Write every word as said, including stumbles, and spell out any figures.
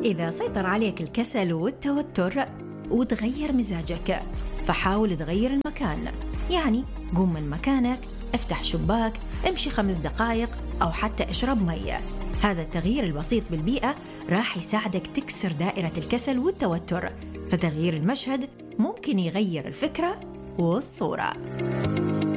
إذا سيطر عليك الكسل والتوتر وتغير مزاجك، فحاول تغير المكان. يعني قوم من مكانك، افتح شباك، امشي خمس دقائق أو حتى اشرب مية. هذا التغيير البسيط بالبيئة راح يساعدك تكسر دائرة الكسل والتوتر، فتغيير المشهد ممكن يغير الفكرة والصورة.